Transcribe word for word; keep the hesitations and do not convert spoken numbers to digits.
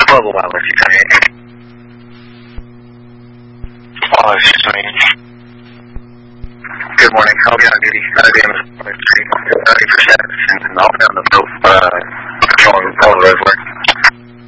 little while if you can. Oh, sweet. Good morning. I'll be on duty. My name is thirty percent, and I'll be on the boat, uh, patrolling all the reservoir.